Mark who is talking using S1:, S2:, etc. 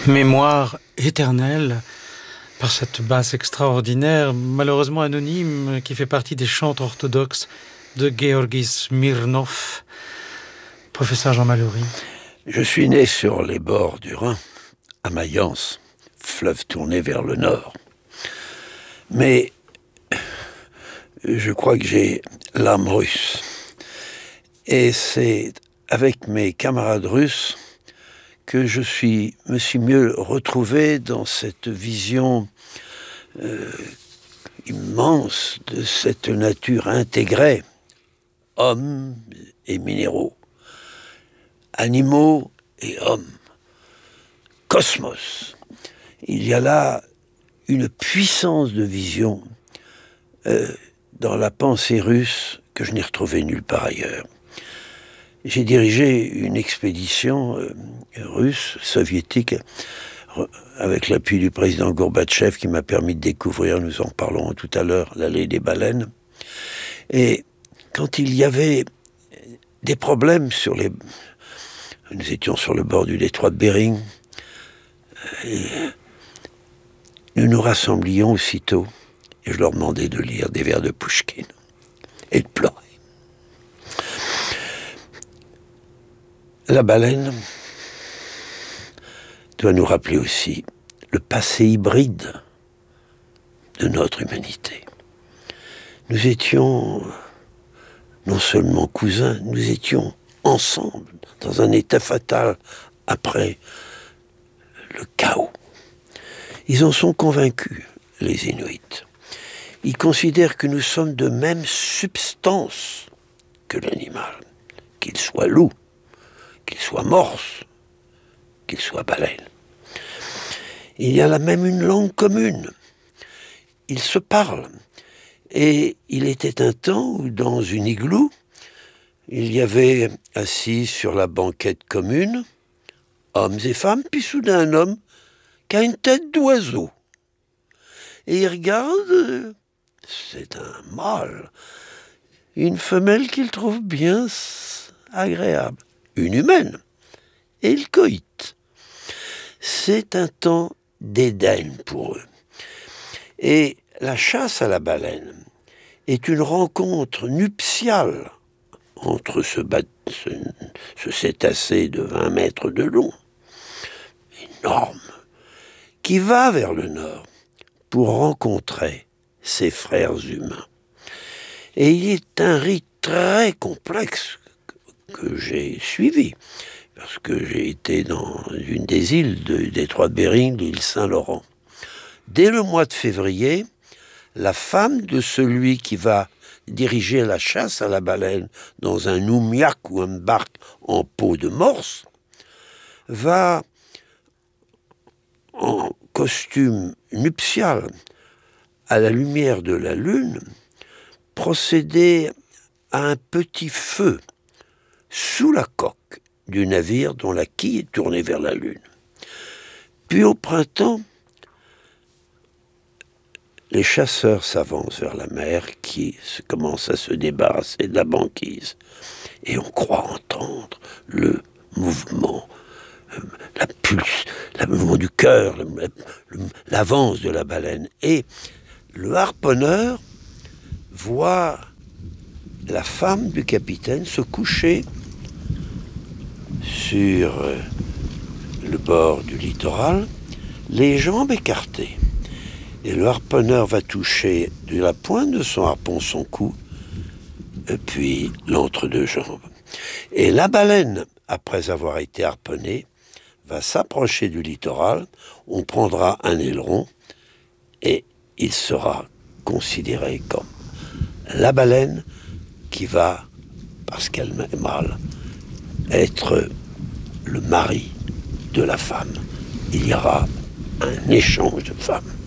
S1: Mémoire éternelle, par cette basse extraordinaire, malheureusement anonyme, qui fait partie des chants orthodoxes de Georgi Smirnov. Professeur Jean Mallory.
S2: Je suis né sur les bords du Rhin, à Mayence, fleuve tourné vers le nord. Mais je crois que j'ai l'âme russe. Et c'est avec mes camarades russes que je me suis mieux retrouvé dans cette vision immense de cette nature intégrée, hommes et minéraux, animaux et hommes, cosmos. Il y a là une puissance de vision dans la pensée russe que je n'ai retrouvée nulle part ailleurs. J'ai dirigé une expédition russe, soviétique, avec l'appui du président Gorbatchev, qui m'a permis de découvrir, nous en parlons tout à l'heure, l'allée des baleines. Et quand il y avait des problèmes nous étions sur le bord du détroit de Bering, et nous nous rassemblions aussitôt, et je leur demandais de lire des vers de Pouchkine, et de pleurer. La baleine doit nous rappeler aussi le passé hybride de notre humanité. Nous étions non seulement cousins, nous étions ensemble dans un état fatal après le chaos. Ils en sont convaincus, les Inuits. Ils considèrent que nous sommes de même substance que l'animal, qu'il soit loup, qu'il soit morse, qu'il soit baleine. Il y a là même une langue commune. Ils se parlent. Et il était un temps où, dans une igloo, il y avait assis sur la banquette commune, hommes et femmes, puis soudain un homme qui a une tête d'oiseau. Et il regarde, c'est un mâle, une femelle qu'il trouve bien agréable. Une humaine, et ils coïtent. C'est un temps d'Éden pour eux. Et la chasse à la baleine est une rencontre nuptiale entre ce cétacé de 20 mètres de long, énorme, qui va vers le nord pour rencontrer ses frères humains. Et il est un rite très complexe que j'ai suivi, parce que j'ai été dans une des îles du détroit de Bering, l'île Saint-Laurent. Dès le mois de février, la femme de celui qui va diriger la chasse à la baleine dans un oumiak ou un barque en peau de morse va, en costume nuptial, à la lumière de la lune, procéder à un petit feu sous la coque du navire dont la quille est tournée vers la lune. Puis au printemps, les chasseurs s'avancent vers la mer qui commence à se débarrasser de la banquise. Et on croit entendre le mouvement, la pulse, le mouvement du cœur, l'avance de la baleine. Et le harponneur voit la femme du capitaine se coucher sur le bord du littoral, les jambes écartées. Et le harponneur va toucher de la pointe de son harpon son cou, et puis l'entre-deux jambes. Et la baleine, après avoir été harponnée, va s'approcher du littoral, on prendra un aileron, et il sera considéré comme la baleine qui va, parce qu'elle est mâle, être le mari de la femme. Il y aura un échange de femmes.